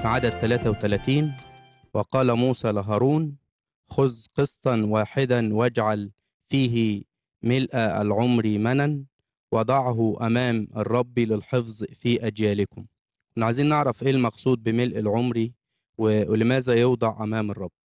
في عدد 33: وقال موسى لهارون: خذ قسطا واحدا واجعل فيه ملء العمر منا وضعه أمام الرب للحفظ في أجيالكم. كنا عايزين نعرف إيه المقصود بملء العمر ولماذا يوضع أمام الرب.